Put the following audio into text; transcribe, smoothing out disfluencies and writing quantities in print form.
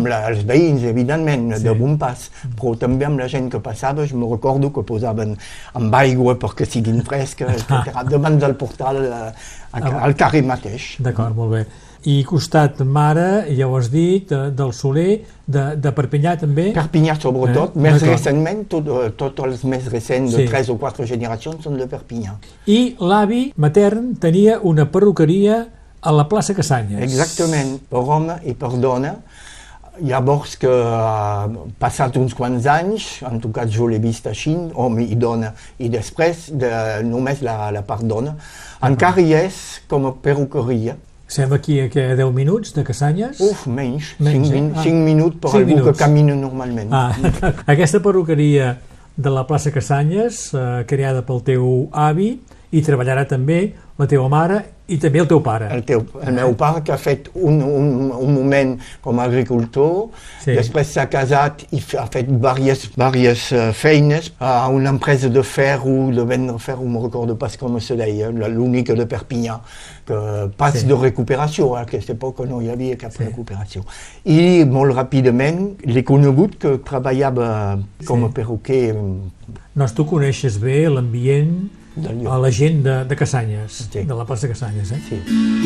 amb els veïns, evidentment, de bon pas, però també amb la gent que passava. Jo me recordo que posaven amb aigua perquè siguin fresques, etc. davant del portal al carrer mateix. D'acord, molt bé. I costat mare, ja ho has dit, del Soler, de Perpinyà també? Perpinyà sobretot, més recentment, tots els més recents de 3 o 4 generacions són de Perpinyà. I l'avi matern tenia una perruqueria a la plaça Cassanyes. Exactament, per home i per dona. Llavors que passat uns quants anys, en tot cas jo l'he vist així, home i dona, i després només la part dona, encara hi és com a perruqueria. Estem aquí a 10 minuts de Cassanyes? Menys. 5 minuts per algú que camina normalment. Aquesta perruqueria de la plaça Cassanyes, creada pel teu avi, i treballarà també la teva mare i també el teu pare. El meu pare, que ha fet un moment com a agricultor, després s'ha casat i ha fet diverses feines a una empresa de ferro, de vendre ferro, no me recordo pas com se deia, l'única de Perpinyà, que pas de recuperació, a aquesta època no hi havia cap recuperació. I molt ràpidament l'he conegut que treballava com a perruquer. Doncs tu coneixes bé l'ambient, a la gent de Cassanyes, de la plaça Cassanyes, Sí.